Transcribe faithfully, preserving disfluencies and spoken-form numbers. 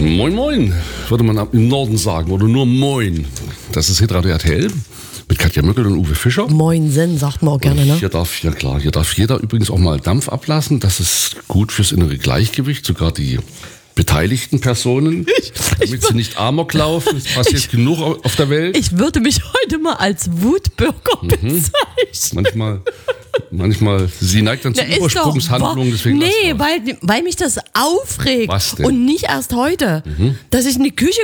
Moin Moin, würde man im Norden sagen, oder nur Moin. Das ist Hitradio R T L mit Katja Möckel und Uwe Fischer. Moinsen, sagt man auch gerne, ne? Hier darf, ja klar, hier darf jeder übrigens auch mal Dampf ablassen. Das ist gut fürs innere Gleichgewicht, sogar die beteiligten Personen, ich, damit ich, sie nicht Amok laufen. Es passiert ich, genug auf der Welt. Ich würde mich heute mal als Wutbürger mhm. bezeichnen. Manchmal... Manchmal, sie neigt dann zu Na, Übersprungshandlungen. Deswegen nee, weil, weil mich das aufregt. Was denn? Und nicht erst heute, mhm. dass ich in die Küche